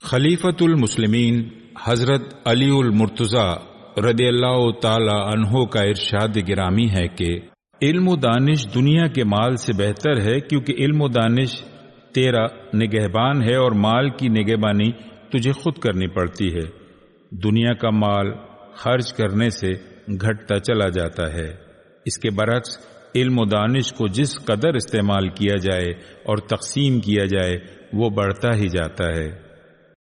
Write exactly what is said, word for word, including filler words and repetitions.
खलीफतुल मुस्लिमीन हजरत अलीउल मुर्तज़ा रदियल्लाहु ताला अन्हो का इरशाद गिरामी है कि इल्म दानिश दुनिया के माल से बेहतर है, क्योंकि इल्म दानिश तेरा निगहबान है और माल की निगहबानी तुझे खुद करनी पड़ती है। दुनिया का माल खर्च करने से घटता चला जाता है। इसके बरक्स इल्म दानिश को जिस कदर इस्तेमाल किया जाए और तकसीम किया जाए वो बढ़ता ही जाता है।